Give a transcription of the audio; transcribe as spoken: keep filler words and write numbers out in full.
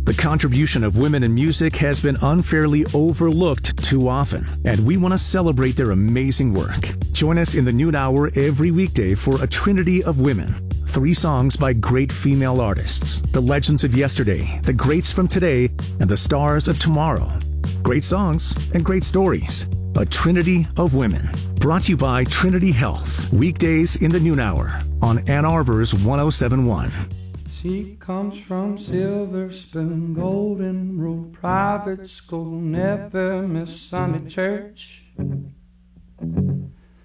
The contribution of women in music has been unfairly overlooked too often, and we want to celebrate their amazing work. Join us in the noon hour every weekday for A Trinity of Women. Three songs by great female artists, the legends of yesterday, the greats from today, and the stars of tomorrow. Great songs and great stories. A Trinity of Women. Brought to you by Trinity Health. Weekdays in the noon hour on Ann Arbor's one oh seven point one. She comes from Silver Spoon, Golden Rule Private School, never miss Sunday church.